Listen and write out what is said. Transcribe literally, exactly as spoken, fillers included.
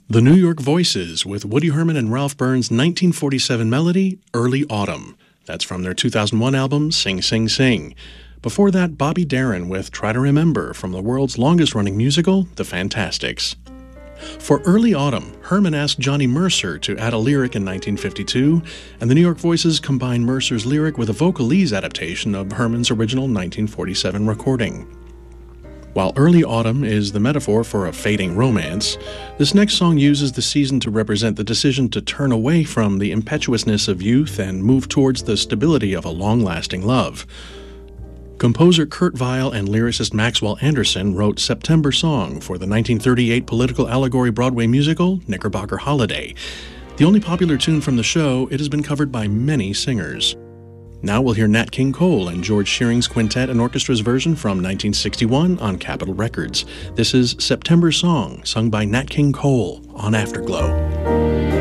The New York Voices with Woody Herman and Ralph Burns' nineteen forty-seven melody, Early Autumn. That's from their two thousand one album, Sing, Sing, Sing. Before that, Bobby Darin with Try to Remember from the world's longest-running musical, The Fantastics. For Early Autumn, Herman asked Johnny Mercer to add a lyric in nineteen fifty-two, and the New York Voices combined Mercer's lyric with a vocalese adaptation of Herman's original nineteen forty-seven recording. While Early Autumn is the metaphor for a fading romance, this next song uses the season to represent the decision to turn away from the impetuousness of youth and move towards the stability of a long-lasting love. Composer Kurt Weill and lyricist Maxwell Anderson wrote September Song for the nineteen thirty-eight political allegory Broadway musical Knickerbocker Holiday. The only popular tune from the show, it has been covered by many singers. Now we'll hear Nat King Cole and George Shearing's Quintet and Orchestra's version from nineteen sixty-one on Capitol Records. This is September Song, sung by Nat King Cole on Afterglow.